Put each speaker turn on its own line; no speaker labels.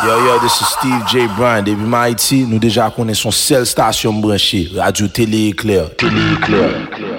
Yo, this is Steve J. Bryan. Depuis Haïti, nous déjà connaissons seule station branchée, Radio Télé Éclair. Télé Éclair.